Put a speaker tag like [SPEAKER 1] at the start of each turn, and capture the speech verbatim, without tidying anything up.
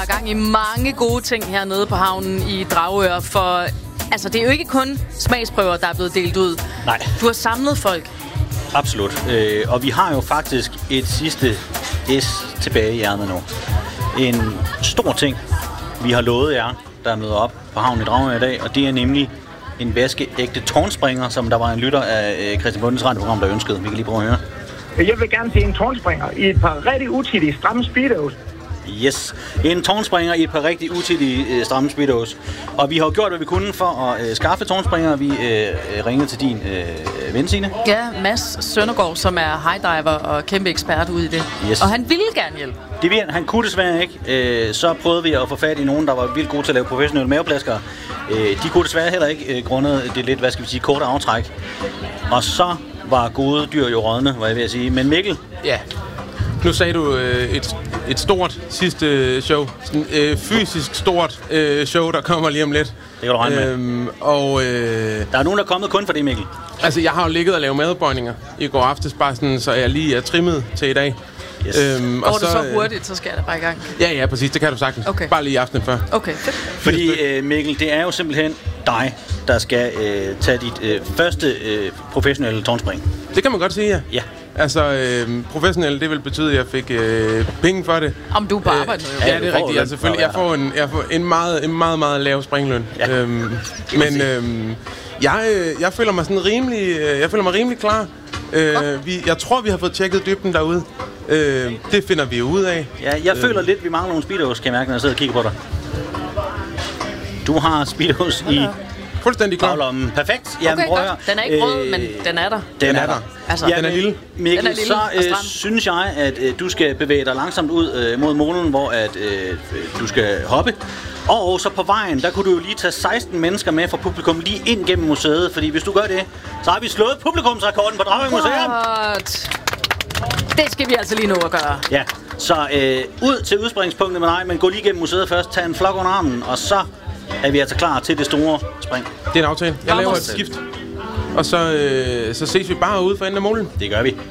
[SPEAKER 1] er gang i mange gode ting hernede på havnen i Dragør, for altså, det er jo ikke kun smagsprøver, der er blevet delt ud.
[SPEAKER 2] Nej.
[SPEAKER 1] Du har samlet folk.
[SPEAKER 2] Absolut. Øh, og vi har jo faktisk et sidste S tilbage i ærmet nu. En stor ting, vi har lovet jer, der er møder op på havnen i Dragør i dag, og det er nemlig en vaskeægte tårnspringer, som der var en lytter af Christian Bundes radioprogram, der ønskede. Vi kan lige prøve at høre.
[SPEAKER 3] Jeg vil gerne se en tårnspringer i et par rigtig utidige stramme speedos.
[SPEAKER 2] Yes, en tårnspringer i et par rigtig utidige øh, stramme speedos. Og vi har jo gjort, hvad vi kunne for at øh, skaffe tårnspringer. Vi øh, ringede til din øh, ven, Signe.
[SPEAKER 1] Ja, Mads Søndergaard, som er highdiver og kæmpe ekspert ude i det.
[SPEAKER 2] Yes.
[SPEAKER 1] Og han ville gerne hjælpe.
[SPEAKER 2] Det vil han, han kunne desværre ikke. Øh, så prøvede vi at få fat i nogen, der var vildt gode til at lave professionelle maveplaskere. Øh, de kunne desværre heller ikke, øh, grundet det lidt, hvad skal vi sige, korte aftræk. Og så var gode dyr jo rådne, var jeg ved at sige. Men Mikkel?
[SPEAKER 4] Ja. Nu sagde du øh, et, et stort sidste show. Sådan øh, fysisk stort øh, show, der kommer lige om lidt.
[SPEAKER 2] Det kan du regne med.
[SPEAKER 4] Øhm, og, øh,
[SPEAKER 2] der er nogen, der er kommet kun for det, Mikkel.
[SPEAKER 4] Altså, jeg har jo ligget og lavet madbøjninger i går aftes, bare sådan, så jeg lige er trimmet til i dag.
[SPEAKER 2] Yes.
[SPEAKER 1] Øhm, Går og så, du så hurtigt, så skal jeg da bare i gang.
[SPEAKER 4] Ja, ja, præcis. Det kan du sagtens.
[SPEAKER 1] Okay.
[SPEAKER 4] Bare lige i aftenen før.
[SPEAKER 1] Okay.
[SPEAKER 2] Fordi, øh, Mikkel, det er jo simpelthen dig, der skal øh, tage dit øh, første øh, professionelle tårnspring.
[SPEAKER 4] Det kan man godt sige, ja.
[SPEAKER 2] Ja.
[SPEAKER 4] Altså, øh, professionel, det vil betyde, at jeg fik øh, penge for det.
[SPEAKER 1] Om du er på arbejde nu, jo.
[SPEAKER 4] Ja, det er rigtigt. Ja, selvfølgelig. Jeg får en, jeg får en, meget, en meget, meget lav springløn.
[SPEAKER 2] Ja.
[SPEAKER 4] Øhm, men øhm, jeg, jeg føler mig sådan rimelig, jeg føler mig rimelig klar. Øh, vi, jeg tror, vi har fået tjekket dybden derude. Øh, det finder vi jo ud af.
[SPEAKER 2] Ja, jeg
[SPEAKER 4] øh.
[SPEAKER 2] føler lidt, at vi mangler nogle speedos, kan jeg mærke, når jeg sidder og kigger på dig. Du har speedos i
[SPEAKER 4] fuldstændig klar.
[SPEAKER 2] Baglommen. Perfekt. Jamen,
[SPEAKER 1] okay, godt. Den er ikke rød, øh, men den er der.
[SPEAKER 2] Den,
[SPEAKER 4] den
[SPEAKER 2] er
[SPEAKER 4] er
[SPEAKER 2] der.
[SPEAKER 4] der.
[SPEAKER 1] Altså,
[SPEAKER 2] ja,
[SPEAKER 4] den er lille.
[SPEAKER 2] Mikkel,
[SPEAKER 1] den er lille
[SPEAKER 2] så øh, synes jeg, at øh, du skal bevæge dig langsomt ud øh, mod molen, hvor at, øh, du skal hoppe. Og så på vejen, der kunne du jo lige tage seksten mennesker med fra publikum lige ind gennem museet. Fordi hvis du gør det, så har vi slået publikumsrekorden på Dragør Museum.
[SPEAKER 1] Det skal vi altså lige nå at gøre.
[SPEAKER 2] Ja, så øh, ud til udspringspunktet med dig, men gå lige gennem museet først, tag en flok under armen, og så er vi altså klar til det store spring.
[SPEAKER 4] Det er en aftale. Jeg laver et skift. Og så, øh, så ses vi bare ude for enden af målen.
[SPEAKER 2] Det gør vi.